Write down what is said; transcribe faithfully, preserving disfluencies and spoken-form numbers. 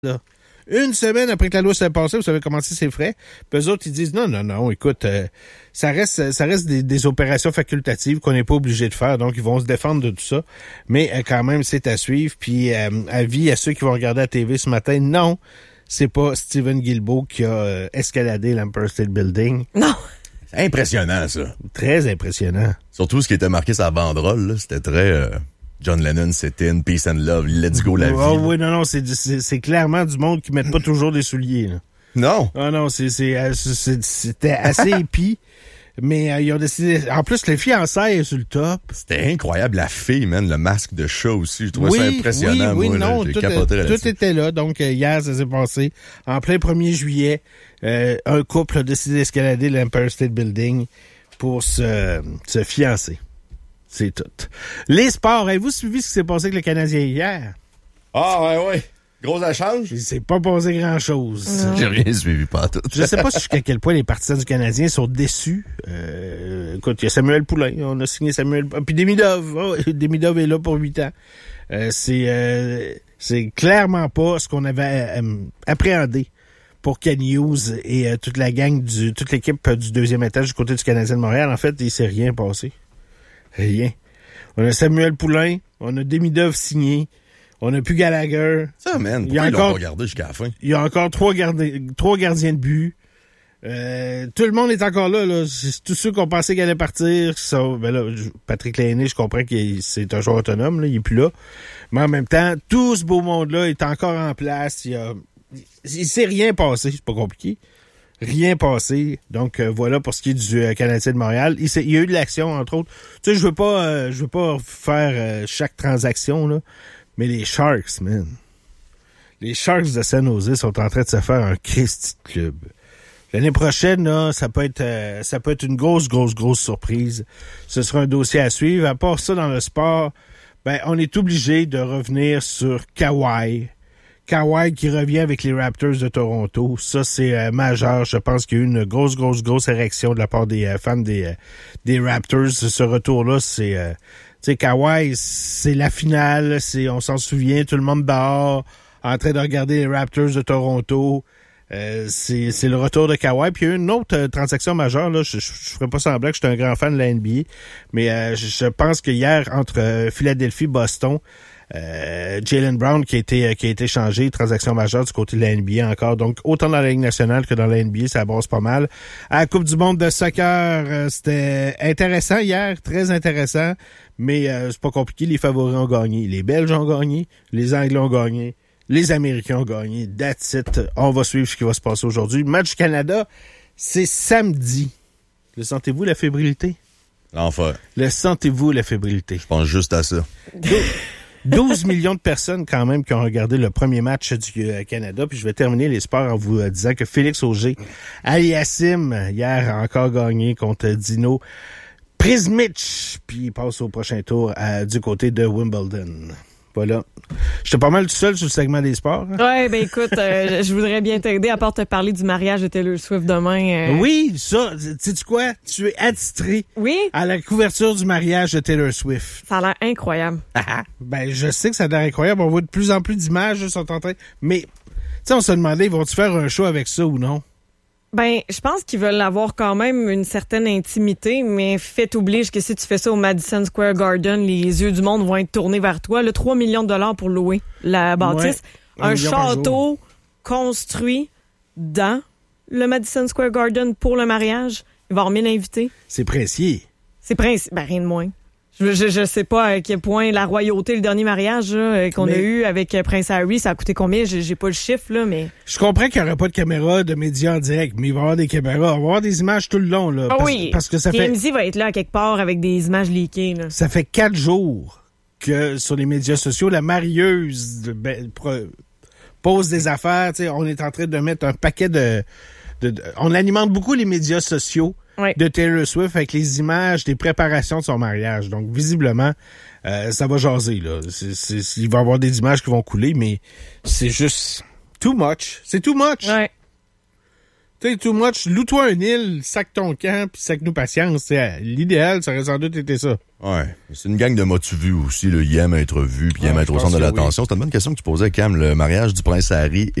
Là. Une semaine après que la loi s'est passée, vous savez comment c'est frais. Puis eux autres, ils disent non, non, non, écoute, euh, ça reste ça reste des, des opérations facultatives qu'on n'est pas obligé de faire, donc ils vont se défendre de tout ça. Mais euh, quand même, c'est à suivre. Puis euh, avis à ceux qui vont regarder la T V ce matin, non, c'est pas Steven Guilbeault qui a euh, escaladé l'Empire State Building. Non. C'est impressionnant, ça. Très impressionnant. Surtout ce qui était marqué sur la banderole, là, c'était très... Euh... John Lennon, c'était in peace and love, let's go la vie. Oh, oui, non, non, c'est, c'est, c'est clairement du monde qui met pas toujours des souliers. Là. Non. Ah non, c'est, c'est, c'est, c'était assez épi, mais euh, ils ont décidé... En plus, les fiançailles sur le top. C'était incroyable, la fille, man, le masque de chat aussi, je trouvais oui, ça impressionnant. Oui, oui, moi, non, là, j'ai tout, capoté tout là-dessus. était là, donc euh, hier, ça s'est passé. En plein premier juillet, euh, un couple a décidé d'escalader l'Empire State Building pour se, se fiancer. C'est tout. Les sports, avez-vous suivi ce qui s'est passé avec le Canadien hier? Ah, ouais, ouais. Gros échange? Il s'est pas passé grand-chose. J'ai rien suivi, pas tout. Je sais pas jusqu'à quel point les partisans du Canadien sont déçus. Euh, écoute, il y a Samuel Poulain. On a signé Samuel... Ah, puis Demidov. Oh, Demidov est là pour huit ans. Euh, c'est, euh, c'est clairement pas ce qu'on avait euh, appréhendé pour Ken Hughes et euh, toute la gang, du toute l'équipe du deuxième étage du côté du Canadien de Montréal. En fait, il s'est rien passé. Rien. On a Samuel Poulain, on a Demidov signé, on a plus Gallagher. Ça, man, pourquoi ils l'ont pas gardé jusqu'à la fin? Il y a encore trois, gardi- trois gardiens de but. Euh, tout le monde est encore là. là. C'est tous ceux qui ont pensé qu'il allait partir. Ça, ben là, Patrick Lainé, je comprends que c'est un joueur autonome, là, il est plus là. Mais en même temps, tout ce beau monde-là est encore en place. Il y a, il s'est rien passé, c'est pas compliqué. Rien passé. Donc euh, voilà pour ce qui est du euh, Canadien de Montréal. Il, il y a eu de l'action, entre autres. Tu sais, je veux pas euh, je veux pas faire euh, chaque transaction, là, mais les Sharks, man. Les Sharks de San Jose sont en train de se faire un Christy de club. L'année prochaine, là, ça peut être euh, ça peut être une grosse, grosse, grosse surprise. Ce sera un dossier à suivre. À part ça, dans le sport, ben on est obligé de revenir sur Kawhi. Kawhi qui revient avec les Raptors de Toronto. Ça, c'est euh, majeur. Je pense qu'il y a eu une grosse, grosse, grosse érection de la part des euh, fans des, euh, des Raptors. Ce retour-là, c'est... Euh, tu sais, Kawhi, c'est la finale. C'est, on s'en souvient, tout le monde dehors, en train de regarder les Raptors de Toronto. Euh, c'est, c'est le retour de Kawhi. Puis il y a eu une autre euh, transaction majeure. Là. Je ne ferai pas semblant que je suis un grand fan de la N B A. Mais euh, je, je pense que hier, entre euh, Philadelphie et Boston... Euh, Jaylen Brown qui a été qui a été changé, transaction majeure du côté de la N B A encore. Donc, autant dans la Ligue nationale que dans la N B A, ça brosse pas mal. À la Coupe du monde de soccer, euh, c'était intéressant hier, très intéressant, mais euh, c'est pas compliqué. Les favoris ont gagné. Les Belges ont gagné, les Anglais ont gagné, les Américains ont gagné. That's it. On va suivre ce qui va se passer aujourd'hui. Match du Canada, c'est samedi. Le sentez-vous, la fébrilité? Enfin. Le sentez-vous, la fébrilité? Je pense juste à ça. douze millions de personnes quand même qui ont regardé le premier match du euh, Canada. Puis je vais terminer les sports en vous euh, disant que Félix Auger Aliassime, hier, a encore gagné contre Dino Prismic. Puis il passe au prochain tour euh, du côté de Wimbledon. Voilà. J'étais pas mal tout seul sur le segment des sports. Hein? Ouais, ben écoute, euh, je voudrais bien t'aider à part te parler du mariage de Taylor Swift demain. Euh... Oui, ça, sais-tu quoi? Tu es attitré oui? à la couverture du mariage de Taylor Swift. Ça a l'air incroyable. Ben, je sais que ça a l'air incroyable. On voit de plus en plus d'images, sont en train... Mais, tu sais, on se demandait, vont-tu faire un show avec ça ou non? Ben, je pense qu'ils veulent avoir quand même une certaine intimité, mais fait oblige que si tu fais ça au Madison Square Garden, les yeux du monde vont être tournés vers toi. Le trois millions de dollars pour louer la bâtisse. Ouais, un, un château construit dans le Madison Square Garden pour le mariage. Il va y avoir mille invités. C'est précis. C'est précis. Ben, rien de moins. Je, je, je sais pas à quel point la royauté, le dernier mariage là, qu'on mais, a eu avec Prince Harry, ça a coûté combien? J'ai, j'ai pas le chiffre, là, mais... Je comprends qu'il n'y aura pas de caméra de médias en direct, mais il va y avoir des caméras. On va avoir des images tout le long, là. Ah parce, oui! Parce que ça T M Z fait... va être là à quelque part avec des images leakées, là. Ça fait quatre jours que sur les médias sociaux, la marieuse ben, pro, pose des affaires. T'sais, on est en train de mettre un paquet de... de, de on alimente beaucoup les médias sociaux. Oui. De Taylor Swift avec les images des préparations de son mariage. Donc, visiblement, euh, ça va jaser, là. C'est, c'est, il va y avoir des images qui vont couler, mais c'est juste too much. C'est too much. Ouais. Tu sais, too much, loue-toi un île, sac ton camp, puis sac-nous patience. T'sais, l'idéal, ça aurait sans doute été ça. Ouais. C'est une gang de motus-vus aussi, là. Ils aiment être vus, puis ils Ouais, aiment être je au pense centre de que l'attention. oui. C'est une bonne question que tu posais, Cam. Le mariage du prince Harry